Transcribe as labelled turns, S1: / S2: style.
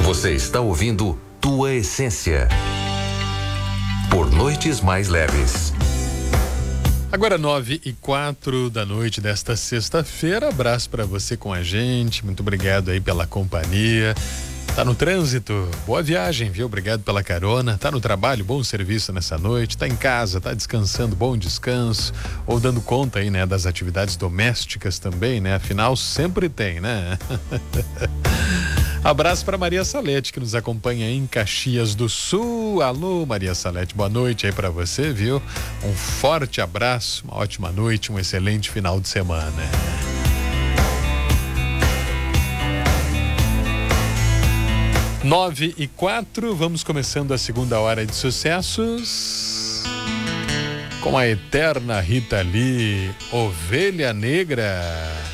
S1: Você está ouvindo Tua Essência. Por Noites Mais Leves.
S2: Agora 9h04 da noite desta sexta-feira. Abraço para você com a gente. Muito obrigado aí pela companhia. Tá no trânsito? Boa viagem, viu? Obrigado pela carona. Tá no trabalho? Bom serviço nessa noite. Tá em casa? Tá descansando? Bom descanso. Ou dando conta aí, né, das atividades domésticas também, né? Afinal, sempre tem, né? Abraço para Maria Salete, que nos acompanha em Caxias do Sul. Alô, Maria Salete, boa noite aí para você, viu? Um forte abraço, uma ótima noite, um excelente final de semana. 9h04, vamos começando a segunda hora de sucessos com a eterna Rita Lee, Ovelha Negra.